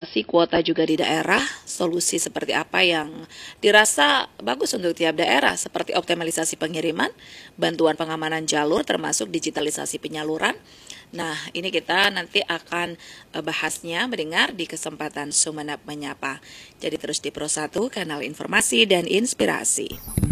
alokasi kuota juga di daerah, solusi seperti apa yang dirasa bagus untuk tiap daerah, seperti optimalisasi pengiriman, bantuan pengamanan jalur, termasuk digitalisasi penyaluran. Nah, ini kita nanti akan bahasnya mendengar di kesempatan Sumenep Menyapa. Jadi terus di Pro 1, kanal informasi dan inspirasi.